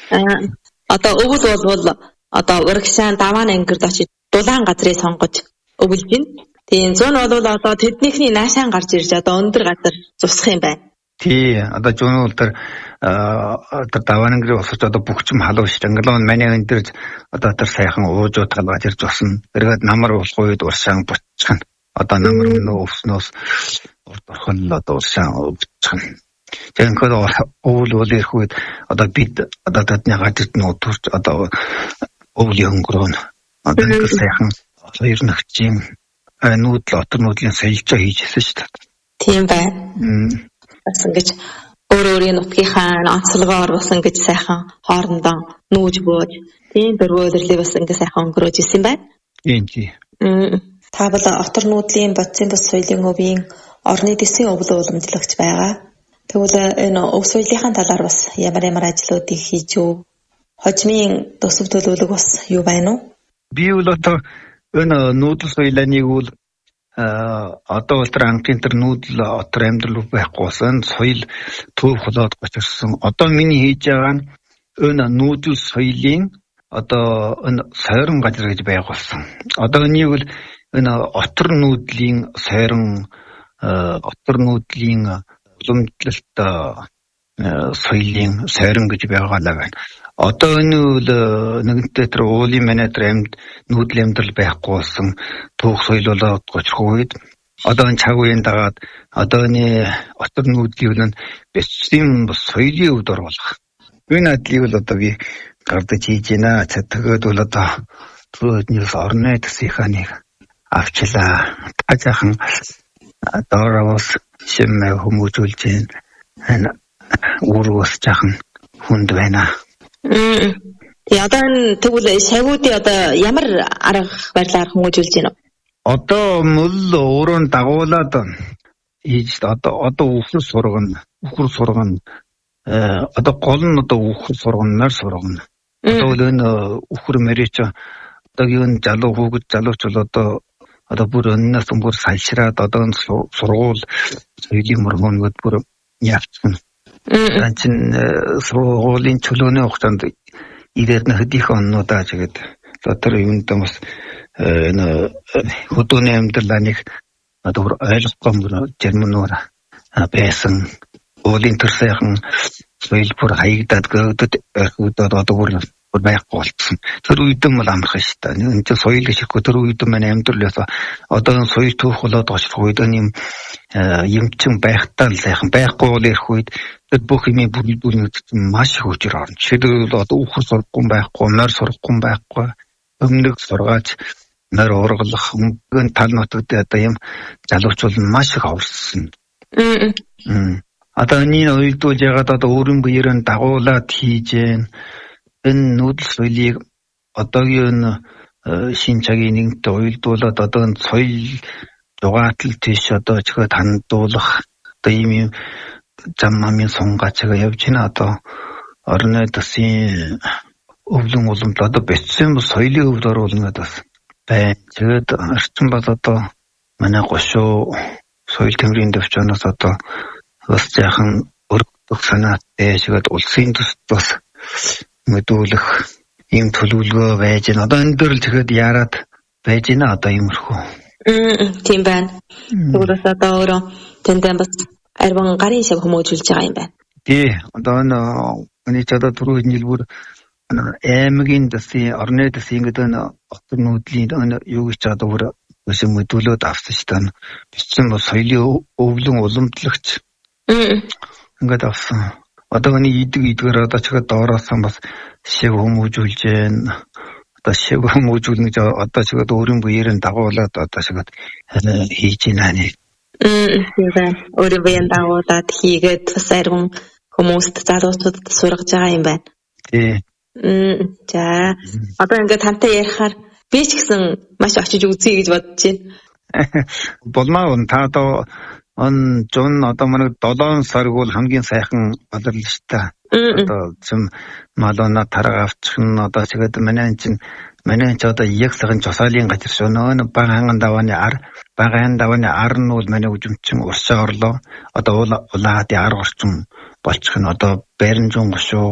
Одоо өвөл болвол одоо урагшаан даваан ангирд очиж дулаан газрыг сонгож өвөлж гин. Тийм зүүн бол одоо тэднийхний наашаан гарч ирж одоо өндөр газар зусах юм байна. Тий одоо зүүн бол тэр даваан ангирыг осож одоо бүгчм халуушж англон манай энэ тэр одоо тэр сайхан уужууд талгаж ирж усна. Тэргээд намар болох үед уршаан бутчихна. Одоо намар мөн өвснөөс урд орхон одоо уршаан бутчихна. Тэгэнгүүт өвөл ирэх үед одоо бид одоо тэдний гадарт нутурч одоо өвлийн өнгөрөөн одоо тэр сайхан хоёр нөхцийн нүүдл отор нүүдлийн саялжаа хийжсэн шүү дээ. Тийм байна. Бас ингэж өөрийн нутгийнхаа онцлогоор бас ингэж сайхан хоорондоо нүүж бууж тийм дөрвөөдөрлөө бас ингэ сайхан өнгөрөөж исэн байна. Тийм. Та бол отор нүүдлийн бодисын бус соёлын өвийн орны дэсийн өвлөө уламжлагч байгаа. Тэгвэл энэ өв соёлынхаа талаар бас ямар ажлуудыг хийж юу? Хожмын төсөв төлөвлөгөө бас юу байна уу? Би бол одоо энэ нүүдэл соёлыг бол одоо ултраа анхны тэр нүүдэл отор амьдрал байхгүйсэн соёл төв холоод гочирсан. Одоо миний хийж байгаа нь энэ нүүдэл соёлын одоо энэ сойрон газар гэж байгуулсан. Одоо энийг бол энэ отор нүүдлийн сойрон отор нүүдлийн уламжлалт соёлын сойрон гэж байгуулаа байна. Одоо энэ үл нэгэнтээ тэр уулын менежер амьд нүүдлийн амьдрал байхгүй болсон түүх соёл болоод гоцрох үед одоо энэ цаг үеийн дагаад одоо энэ отор нүүдлийн бэцсэн соёлын өвд оруулах. Энэ адлыг бол одоо би гардаж хийж байна. Тэгээд бол одоо түрүүнээс орны төсийнхаа нэг авчлаа. Тажаахан дооровос шимээ хүмүүжүүлж байна. Уурвас жахан хүнд байна. Тэгээ одоо энэ тэгвэл шавуудын одоо ямар арга барилаар хүмүүжүүлж байна вэ? Одоо мөл өөрөө дагуулад хийж одоо үхэр сургана. Одоо гол нь одоо үхэр сурганаар сургана. Одоо энэ үхэр мэрэж одоо юу залуу хүүхэд залууч бол одоо бүр өннөөс бүр салшраад одоо сургуул соёлын мөргөнөд бүр явчихна. Чин сургуулийн чөлөөний хугацаанд ирээд нэхдийнх оннуудаа тэгээд одоо юунд бас энэ хөдөөний амьдралаа нэг одоо ойлгохгүй жирмнөр байсан уулын төрсөйхэн соёл бүр хаягдаад гөөдөд одоо бүр байхгүй болсон. Тэр үед нь бол амархан шүү дээ. Энд чинь соёл гэхгүй тэр үед манай амьдралаас одоо соёл түүх болоод очих үед юм юмчин байхтаа сайхан байхгүй бол ирэх үед тэр бүх юм бүрэлдүүлнэд маш их хүчээр орно. Жишээлбэл одоо үхэр сурахгүй байхгүй, нойр сурахгүй байхгүй, өмнөг сургааж нойр ургалах өнгөн тал нутагт одоо юм залууч бол маш их аварсан. Одоо энэ уйлдуулж ягаад одоо өөрийн биеэрээ дагуулад хийж энэ нүүдэл соёлыг одоогийн шин цагийн нэгэнтээ уйлдуулад одоо энэ соёл дугаатал тийш одоо чихэд хандуулах одоо ийм заммын сунгацгаа явж байна. Одоо орны төсийн өвлөн уламжлал одоо бэцсэн соёлын өвд оруулнаад бас байна. Тэгээд орчин бол одоо манай гошуу соёл тэмрийн дэвчнээс одоо бас яхан өргөх санаатай шигэд улсын төсд бас мэдүүлэх ийм төлөвлөгөө байж байна. Одоо энэ дөр л тэгэхэд яарад байж байна одоо иймэрхүү. Тийм байна. Тэгвэл одоо өөрөө тэндээ бас арван гарын шав хүмүүжүүлж байгаа юм байна. Тий. Одоо энэ одоо түрүү хэлбэр аймгийн дэсийн орны дэсийн гэдэг нь отор нүүдлийн юу гэж одоо бүр өсөж мэдүүлээд авсан шүү дээ. Бичсэн бол соёлын өвлөн уламжлагч. Ингээд авсан. Одоо энэ идгээр одоо чихэд доороосон бас шив хүмүүжүүлж байна. Одоо шив хүмүүжүүлнэ гэж одоо чихэд өөрийн биеэрээ дагуулад одоо чихэд хийж байна нэг. Тийм. Өөрийн биеэрээ дагуулад хийгээд бас арван хүмүүст залуучуудад сургаж байгаа юм байна. Тий. За одоо ингээд тантай ярихаар би ч гэсэн маш очиж үзье гэж бодож байна. Болмаа та одоо зүүн одоо манай 7 сарг бол хамгийн сайхан болол шүү дээ. Одоо зам малона тарга авчих нь одоо тэгээд манай энэ чинь Манай ч одоо яг сарын жосоолын газар шүү. Нөө багаан давааны ар нь бол манай үжимчин урсаа орлоо. Одоо улаадын ар орчин болчих нь одоо Баринжун гошуу.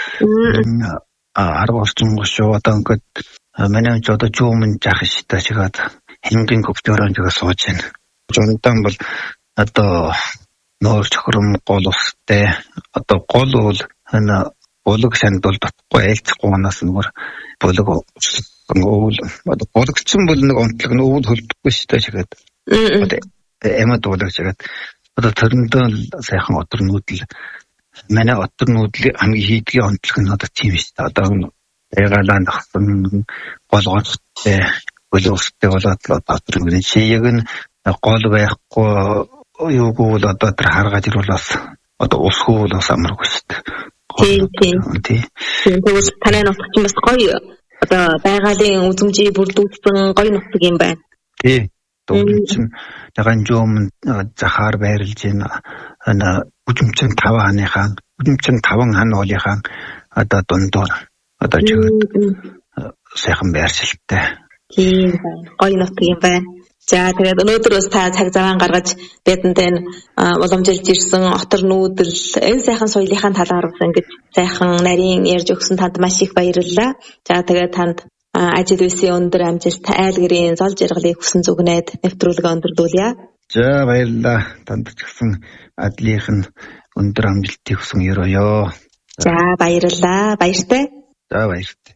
Ар орчин гошуу одоо ингээд манай ч одоо жуумын жах шигтэй шигээд хингийн хөвчөөрөө жигээ сууж байна. Жонтан бол одоо нөр чөхрөм гол устай одоо гол бол болог санд бол дотгүй айлцахгүй манаас нөгөө болог өвөл одоо бологчин бол нэг онцлог нь өвөл хөлдөхгүй шүү дээ чигээд одоо эмэд болог чигээд одоо төрөндөө сайхан отор нүүдэл манай отор нүүдлийн хамгийн хийдгийн онцлог нь одоо тийм шүү дээ одоо ягалаа нахсан болгоцтой боловстой болоод отор нүүдлийн шийэг нь гол байхгүй юугүй бол одоо тэр харгаад ирвэл бас одоо усгүй бол бас амаргүй шүү дээ. Тийм. Тэгвэл танай нутаг чинь бас гоё одоо байгалийн үзмжийг бүрдүүлсэн гоё нутаг юм байна. Тийм. Дөнгөж Таганжуум захаар байрлаж байна. Үжимчин 5 ханыхаа, үжимчин 5 хан уулынхаа одоо дундуур одоо чигээр сайхан байршилтай. Тийм байна. Гоё нутаг юм байна. За тэгээд өнөөдөр бас та цаг зав гаргаж бидэнд уламжилж ирсэн отор нүүдэл энэ сайхан соёлынхаа талаар бас ингэж сайхан нарийн ярьж өгсөн танд маш их баярлалаа. За тэгээд танд ажил үсгийн өндөр амжилт айл гэрийн зол жаргалыг хүсэн зүгнээд нэвтрүүлгээ өндөрлүүлье. За баярлалаа. Танд ч гэсэн адлынх нь өндөр амжилтыг хүсэн ёроо. За баярлалаа. Баяртай. За баяртай.